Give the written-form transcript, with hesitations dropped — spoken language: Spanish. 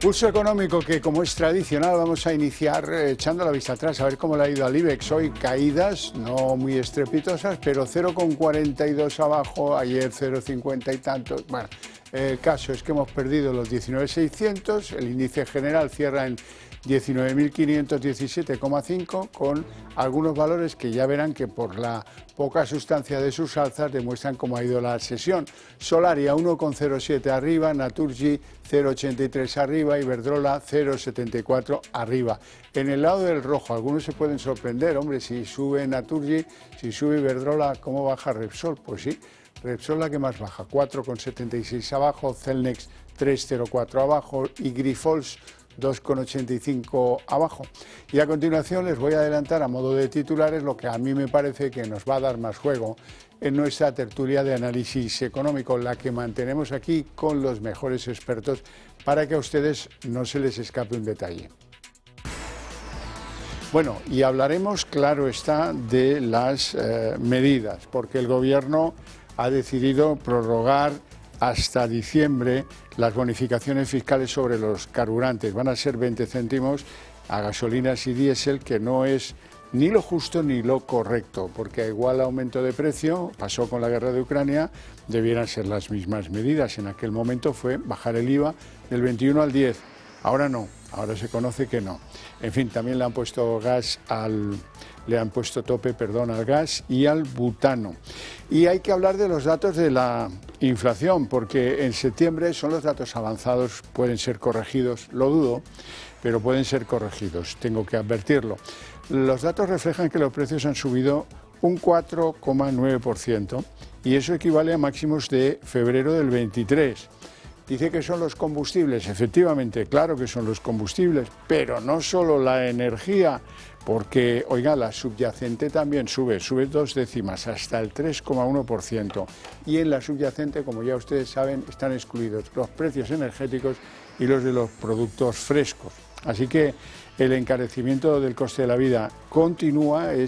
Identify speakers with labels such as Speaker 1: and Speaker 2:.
Speaker 1: Pulso económico que, como es tradicional, vamos a iniciar echando la vista atrás, a ver cómo le ha ido al IBEX. Hoy caídas, no muy estrepitosas, pero 0,42 abajo, ayer 0,50 y tantos. Bueno, el caso es que hemos perdido los 19.600, el índice general cierra en 19.517,5, con algunos valores que ya verán que por la poca sustancia de sus alzas demuestran cómo ha ido la sesión. Solaria 1,07 arriba, Naturgy 0,83 arriba, Iberdrola 0,74 arriba. En el lado del rojo, algunos se pueden sorprender, hombre, si sube Naturgy, si sube Iberdrola, ¿cómo baja Repsol? Pues sí, Repsol la que más baja, 4,76 abajo, Celnex 3,04 abajo y Grifols 2,85 abajo. Y a continuación les voy a adelantar a modo de titulares lo que a mí me parece que nos va a dar más juego en nuestra tertulia de análisis económico, la que mantenemos aquí con los mejores expertos para que a ustedes no se les escape un detalle. Bueno, y hablaremos, claro está, de las medidas, porque el Gobierno ha decidido prorrogar hasta diciembre las bonificaciones fiscales sobre los carburantes. Van a ser 20 céntimos a gasolinas y diésel, que no es ni lo justo ni lo correcto, porque a igual aumento de precio, pasó con la guerra de Ucrania, debieran ser las mismas medidas. En aquel momento fue bajar el IVA del 21 al 10, ahora no, ahora se conoce que no. En fin, también le han puesto tope al gas y al butano. Y hay que hablar de los datos de la inflación, porque en septiembre son los datos avanzados, pueden ser corregidos, lo dudo, pero pueden ser corregidos, tengo que advertirlo. Los datos reflejan que los precios han subido un 4,9% y eso equivale a máximos de febrero del 23. Dice que son los combustibles, efectivamente, claro que son los combustibles, pero no solo la energía, porque, oiga, la subyacente también sube 2 décimas, hasta el 3,1%. Y en la subyacente, como ya ustedes saben, están excluidos los precios energéticos y los de los productos frescos. Así que el encarecimiento del coste de la vida continúa,